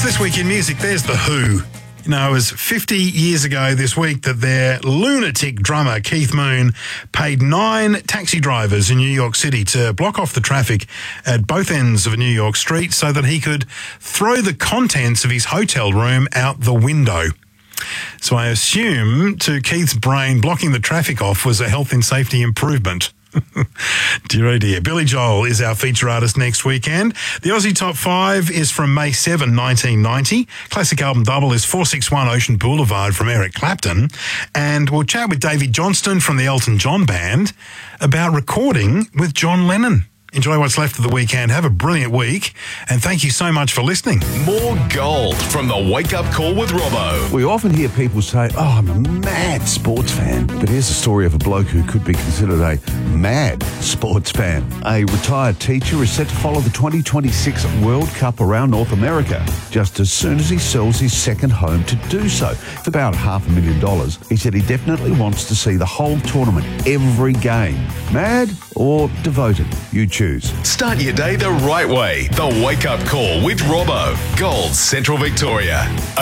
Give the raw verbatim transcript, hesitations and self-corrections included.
This week in music, there's The Who. You know, it was fifty years ago this week that their lunatic drummer, Keith Moon, paid nine taxi drivers in New York City to block off the traffic at both ends of a New York street so that he could throw the contents of his hotel room out the window. So I assume to Keith's brain, blocking the traffic off was a health and safety improvement. Dear oh dear. Billy Joel is our feature artist next weekend. The Aussie Top five is from May seventh, nineteen ninety. Classic album double is four sixty-one Ocean Boulevard from Eric Clapton. And we'll chat with Davey Johnston from the Elton John Band about recording with John Lennon. Enjoy what's left of the weekend. Have a brilliant week. And thank you so much for listening. More gold from the Wake Up Call with Robbo. We often hear people say, oh, I'm a mad sports fan. But here's a story of a bloke who could be considered a mad sports fan. A retired teacher is set to follow the twenty twenty-six World Cup around North America just as soon as he sells his second home to do so. For about half a million dollars, he said he definitely wants to see the whole tournament, every game. Mad or devoted? You choose. Start your day the right way. The Wake Up Call with Robbo. Gold Central Victoria.